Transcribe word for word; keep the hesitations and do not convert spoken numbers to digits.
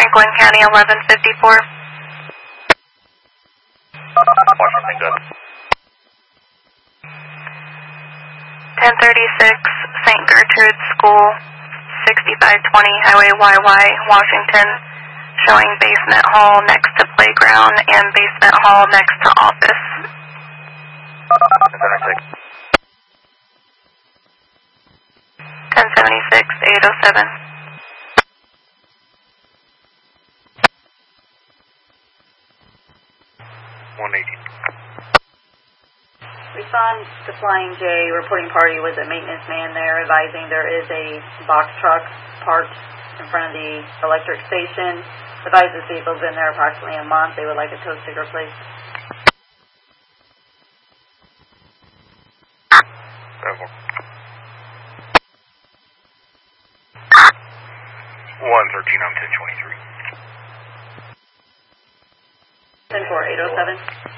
Franklin County eleven fifty-four. Washington, good. ten thirty-six Saint Gertrude's School, sixty-five twenty Highway Y Y, Washington, showing basement hall next to playground and basement hall next to office. ten seventy-six. ten seventy-six eight oh seven. one eighty. Respond to Flying J, reporting party with a maintenance man there, advising there is a box truck parked in front of the electric station. Advises vehicle's been there approximately a month. They would like a tow sticker placed. one thirteen, I'm ten twenty-three. ten four eight oh seven.